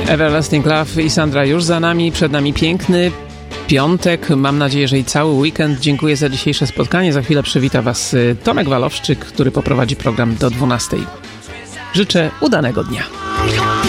Everlasting Love i Sandra już za nami, przed nami piękny piątek, mam nadzieję, że i cały weekend. Dziękuję za dzisiejsze spotkanie. Za chwilę przywita Was Tomek Walowczyk, który poprowadzi program do 12. Życzę udanego dnia.